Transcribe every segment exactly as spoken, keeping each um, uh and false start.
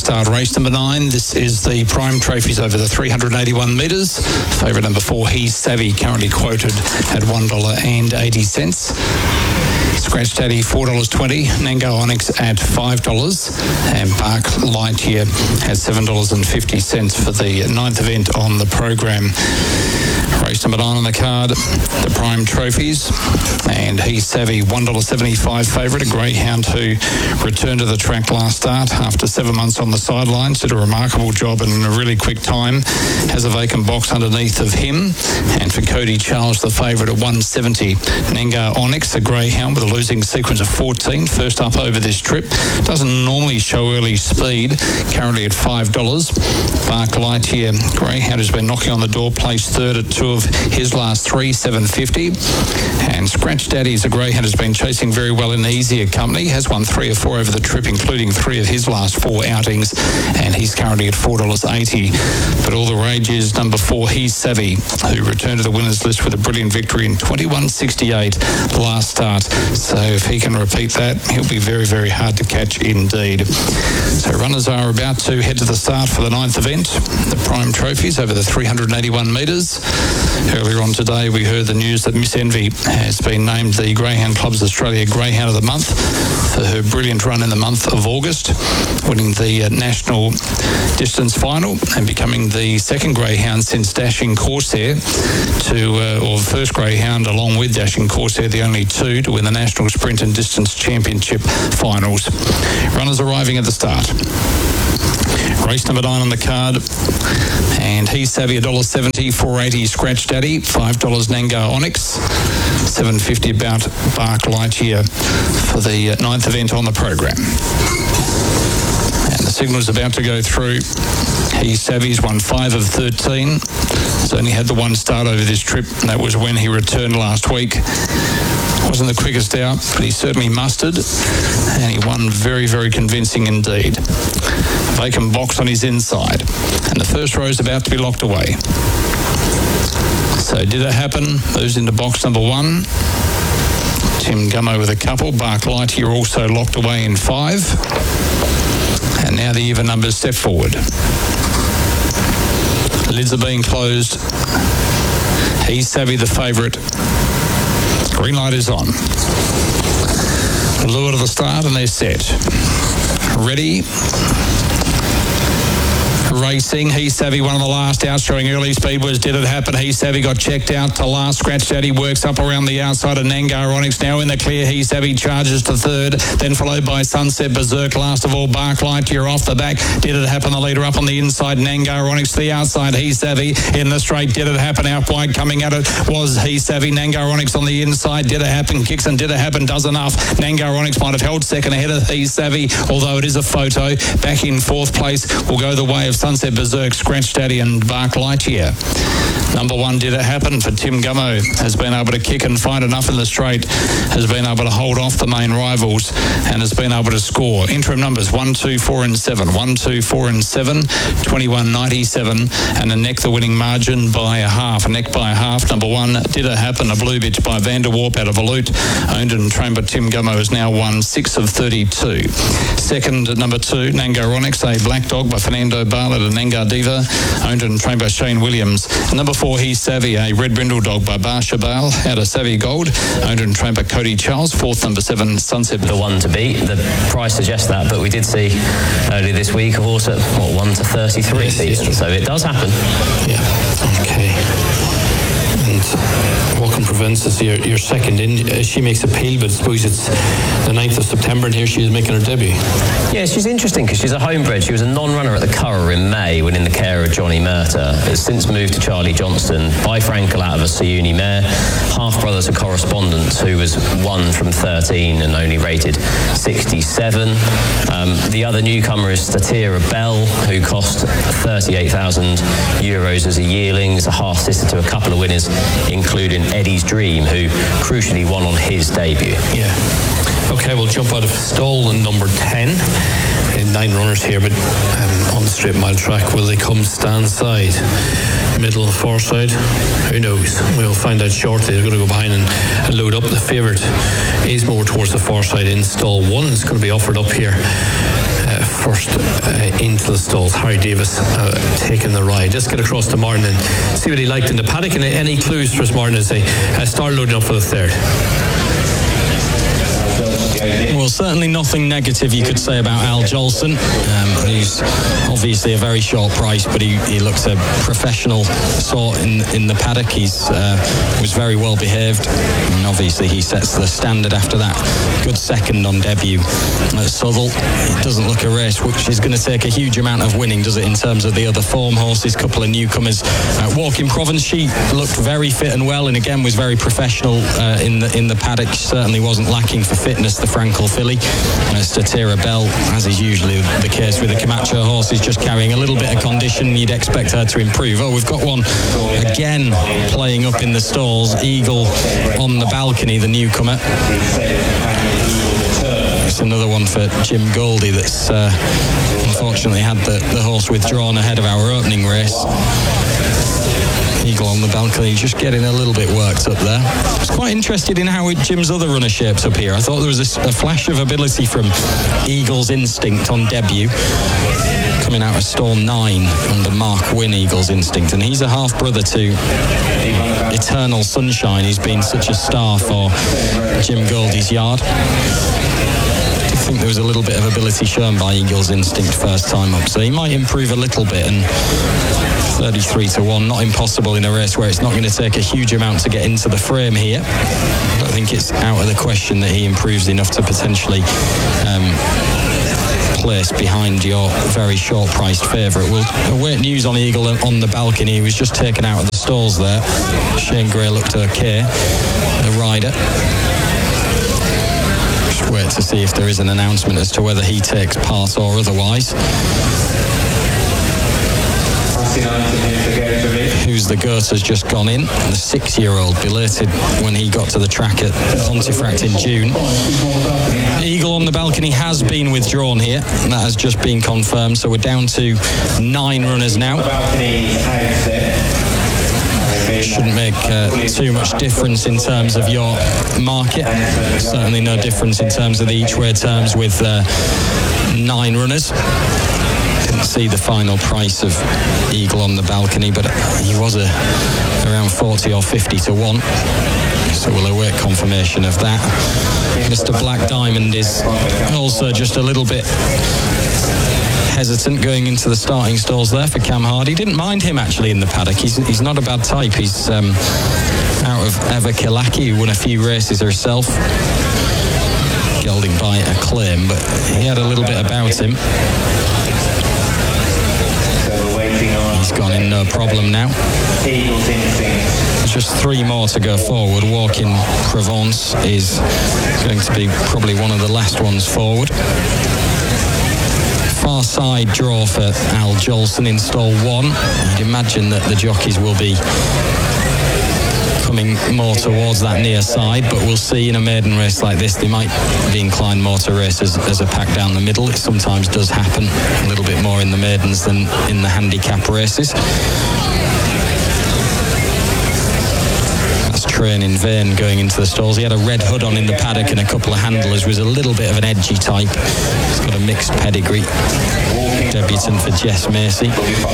start. Race number nine. This is the Prime Trophies over the three hundred eighty-one metres. Favourite number four, He's Savvy, currently quoted at one dollar eighty. Scratch Daddy four dollars twenty, Nango Onyx at five dollars, and Bark Lightyear at seven dollars fifty for the ninth event on the program. Race number nine on the card, the Prime Trophies, and He's Savvy, one dollar seventy-five favourite, a greyhound who returned to the track last start after seven months on the sidelines, did a remarkable job in a really quick time, has a vacant box underneath of him, and for Cody Charles, the favourite at one seventy, Nango Onyx, a greyhound with a losing sequence of fourteen, first up over this trip, doesn't normally show early speed, currently at five dollars. Bark Lightyear, greyhound has been knocking on the door, placed third at two of his last three, seven fifty, and Scratch Daddy's a greyhound has been chasing very well in easier company, has won three or four over the trip, including three of his last four outings, and he's currently at four dollars eighty. But all the rage is number four, He's Savvy, who returned to the winners list with a brilliant victory in twenty-one sixty-eight last start. So if he can repeat that, he'll be very, very hard to catch indeed. So runners are about to head to the start for the ninth event, the Prime Trophies over the three hundred eighty-one metres. Earlier on today, we heard the news that Miss Envy has been named the Greyhound Club's Australia Greyhound of the Month for her brilliant run in the month of August, winning the uh, national distance final and becoming the second greyhound since Dashing Corsair to, uh, or first greyhound along with Dashing Corsair, the only two to win the National Sprint and Distance Championship finals. Runners arriving at the start. Race number nine on the card, and He's Savvy, one dollar seventy, four eighty Scratch Daddy, five dollars Nango Onyx, seven fifty about Bark Lightyear for the ninth event on the program. And the signal's about to go through. He's Savvy's won five of thirteen. He's only had the one start over this trip, and that was when he returned last week. Wasn't the quickest out, but he certainly mustered, and he won very, very convincing indeed. Vacant box on his inside, and the first row is about to be locked away. So did it happen? Moves into box number one. Tim Gummo with a couple. Bark Lightyear also locked away in five. And now the even numbers step forward. The lids are being closed. He's Savvy, the favourite. Green light is on. Lure to the start and they're set. Ready. Racing. He's Savvy, one of the last out, showing early speed was Did It Happen. He's Savvy got checked out to last. Scratch Daddy works up around the outside of Nango Onyx, now in the clear. He's Savvy charges to third, then followed by Sunset Berserk. Last of all, Bark Lightyear off the back. Did It Happen, the leader up on the inside. Nango Onyx to the outside. He's Savvy in the straight. Did It Happen out wide, coming at it was He's Savvy. Nango Onyx on the inside. Did It Happen kicks and Did It Happen does enough. Nango Onyx might have held second ahead of He's Savvy, although it is a photo. Back in fourth place will go the way of Sunset Berserk, Scratch Daddy and Bark Lightyear. Number one, Did It Happen for Tim Gummo, has been able to kick and find enough in the straight, has been able to hold off the main rivals and has been able to score. Interim numbers one, two, four and seven. one, two, four and seven, twenty-one ninety-seven, and a neck the winning margin by a half. A neck by a half. Number one, Did It Happen, a blue bitch by Vanderwarp out of Aleut, owned and trained by Tim Gummo, has now won six of thirty-two. Second, number two, Nango Onyx, a black dog by Fernando Barlett and Nangar Diva, owned and trained by Shane Williams. Number four, He's Savvy, a red brindle dog by Bar Shabal out of Savvy Gold, owned and trained by Cody Charles. Fourth, number seven, Sunset. The one to beat. The price suggests that, but we did see earlier this week a horse at what, one to thirty-three yes, season, yes. So it does happen. Yeah. Okay. And what can prevent us? Your, your second in, she makes appeal, but I suppose it's the ninth of September, and here she is making her debut. Yeah, she's interesting because she's a homebred. She was a non-runner at the Curragh in May when in the care of Johnny Murtagh. Has since moved to Charlie Johnston, bifrancal out of a Sayuni mare, half-brother to Correspondence, who was one from thirteen and only rated sixty-seven. Um, the other newcomer is Statira Bell, who cost thirty-eight thousand euros as a yearling. Is a half-sister to a couple of winners, including Eddie's Dream, who crucially won on his debut. Yeah. Okay, we'll jump out of stall in number ten. Nine runners here, but um, on the straight mile track, will they come stand side? Middle, far side? Who knows? We'll find out shortly. They're going to go behind and, and load up. The favourite is more towards the far side in stall one. It's going to be offered up here. Uh, first uh, into the stalls. Harry Davis uh, taking the ride. Just get across to Martin and see what he liked in the paddock, and any clues for us, Martin, as they uh, start loading up for the third. Well, certainly nothing negative you could say about Al Jolson. Um, he's obviously a very short price, but he, he looks a professional sort in in the paddock. He's uh, was very well behaved, and obviously he sets the standard after that good second on debut at Southwell. It doesn't look a race which is going to take a huge amount of winning, does it, in terms of the other form horses? Couple of newcomers. Uh, Walking Provence, she looked very fit and well, and again was very professional uh, in the in the paddock. She certainly wasn't lacking for fitness. The Frankel filly, uh, Statira Bell, as is usually the case with the Camacho horses, just carrying a little bit of condition. You'd expect her to improve. Oh, we've got one again playing up in the stalls. Eagle on the Balcony, the newcomer. It's another one for Jim Goldie that's uh, unfortunately had the, the horse withdrawn ahead of our opening race. Eagle on the Balcony, just getting a little bit worked up there. I was quite interested in how Jim's other runner shapes up here. I thought there was a, a flash of ability from Eagle's Instinct on debut, coming out of stall nine under Mark Wynn. Eagle's Instinct, and he's a half brother to Eternal Sunshine. He's been such a star for Jim Goldie's yard. I think there was a little bit of ability shown by Eagle's Instinct first time up, so he might improve a little bit. And thirty-three to one, not impossible in a race where it's not going to take a huge amount to get into the frame here. I don't think it's out of the question that he improves enough to potentially um, place behind your very short-priced favourite. We'll await news on Eagle on the Balcony. He was just taken out of the stalls there. Shane Gray looked okay, the rider. Just wait to see if there is an announcement as to whether he takes part or otherwise. Who's the Goat has just gone in. The six-year-old, belated when he got to the track at Pontefract in June. Eagle on the Balcony has been withdrawn here. That has just been confirmed, so we're down to nine runners now. Shouldn't make uh, too much difference in terms of your market. Certainly no difference in terms of the each-way terms with uh, nine runners. Didn't see the final price of Eagle on the Balcony, but he was a, around forty or fifty to one. So we'll await confirmation of that. Mister Black Diamond is also just a little bit hesitant going into the starting stalls there for Cam Hardy. Didn't mind him actually in the paddock. He's, he's not a bad type. He's um, out of Eva Kilaki, who won a few races herself, gelding by Acclaim, but he had a little bit about him. He's gone in no problem now. Just three more to go forward. Walking Provence is going to be probably one of the last ones forward. Far side draw for Al Jolson in stall one. I'd imagine that the jockeys will be coming more towards that near side, but we'll see. In a maiden race like this, they might be inclined more to race as, as a pack down the middle. It sometimes does happen a little bit more in the maidens than in the handicap races. That's Train in Vain going into the stalls. He had a red hood on in the paddock and a couple of handlers. Was a little bit of an edgy type. He's got a mixed pedigree. Debutant for Jess Macy.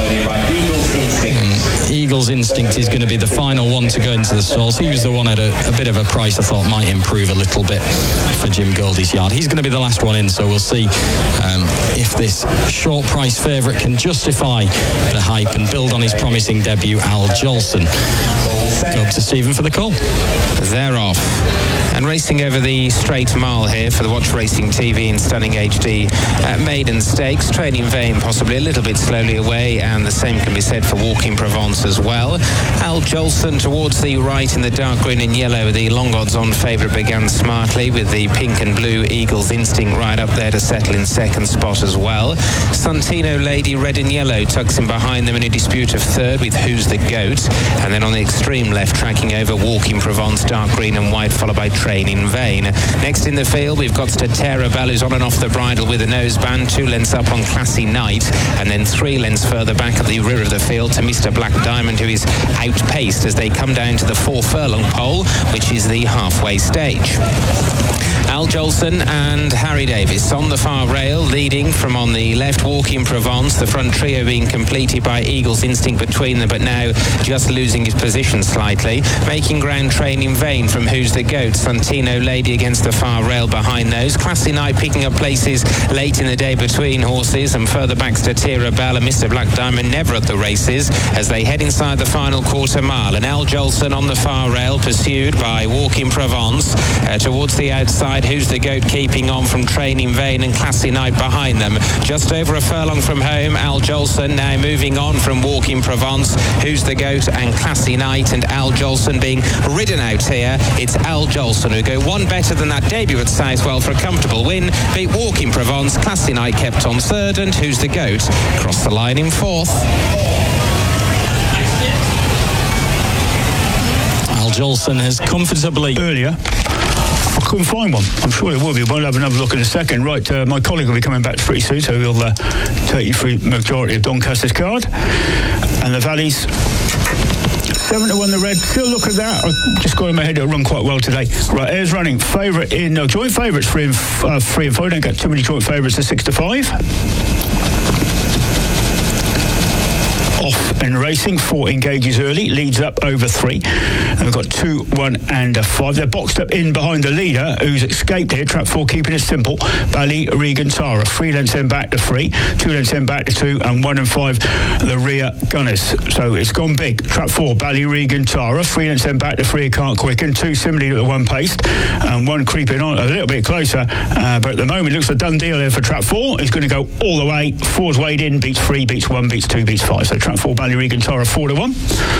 Um, Eagle's Instinct is going to be the final one to go into the stalls. He was the one at a, a bit of a price I thought might improve a little bit for Jim Goldie's yard. He's going to be the last one in, so we'll see um, if this short price favourite can justify the hype and build on his promising debut, Al Jolson. Go up to Stephen for the call. They're off. And racing over the straight mile here for the Watch Racing T V in stunning H D uh, maiden stakes. Train in Vain possibly a little bit slowly away, and the same can be said for Walking Provence as well. Al Jolson towards the right in the dark green and yellow. The long odds on favourite began smartly with the pink and blue Eagle's Instinct right up there to settle in second spot as well. Santino Lady red and yellow tucks in behind them in a dispute of third with Who's the Goat, and then on the extreme left tracking over Walking Provence dark green and white, followed by Training Vain. Next in the field, we've got Statera Bell, who's on and off the bridle with a noseband, two lengths up on Classy Night, and then three lengths further back at the rear of the field to Mister Black Diamond, who is outpaced as they come down to the four furlong pole, which is the halfway stage. Al Jolson and Harry Davis on the far rail, leading from on the left, Walking Provence, the front trio being completed by Eagle's Instinct between them, but now just losing his position slightly. Making ground, Training Vain from Who's the Goat, Santino Lady against the far rail behind those. Classy Night picking up places late in the day between horses, and further back Statera Bell and Mister Black Diamond never at the races as they head inside the final quarter mile. And Al Jolson on the far rail, pursued by Walking Provence. Uh, towards the outside, Who's the Goat keeping on from Training Vain and Classy Night behind them. Just over a furlong from home, Al Jolson now moving on from Walking Provence, Who's the Goat and Classy Night, and Al Jolson being ridden out here. It's Al Jolson who go one better than that debut at Southwell for a comfortable win. Beat Walking Provence, Classy Night kept on third, and Who's the Goat crossed the line in fourth. Al Jolson has comfortably... Earlier, I couldn't find one. I'm sure there will be. We'll have another look in a second. Right, uh, my colleague will be coming back pretty soon, so he'll uh, take you through the majority of Doncaster's card. And the Valleys, seven to one the red. Still look at that. I just got in my head, it'll run quite well today. Right, Ayers running. Favourite in, no, joint favourites three and, uh, three and four. Don't get too many joint favourites at six to five. Off and racing, four engages early, leads up over three, and we've got two, one and a five. They're boxed up in behind the leader who's escaped here. Trap four keeping it simple, Bally Regan Tara, three lengths then back to three, two lengths then back to two, and one and five the rear gunners. So it's gone big. Trap four, Bally Regan Tara, three lengths then back to three, can't quicken, two similarly at the one paced, and one creeping on a little bit closer, uh, but at the moment it looks a done deal there for Trap four. It's going to go all the way. Four's weighed in, beats three, beats one, beats two, beats five. So Trap four, Bally Regan Tara, four to one.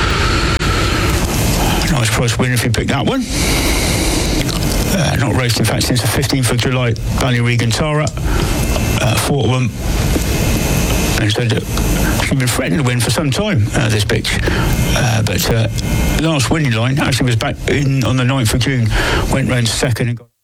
Nice price win if you pick that one. Uh, not raced in fact since the fifteenth of July. Bally Regan Tara, uh, four to one. And so she's been threatening to win for some time, uh, this bitch. Uh, but uh, last winning line actually was back in on the ninth of June. Went round second and got